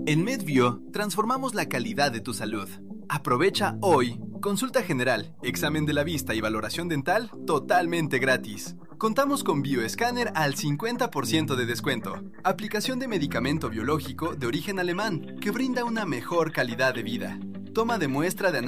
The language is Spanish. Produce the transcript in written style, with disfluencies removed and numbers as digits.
En MedView transformamos la calidad de tu salud. Aprovecha hoy consulta general, examen de la vista y valoración dental totalmente gratis. Contamos con Bioescáner al 50% de descuento. Aplicación de medicamento biológico de origen alemán que brinda una mejor calidad de vida. Toma de muestra de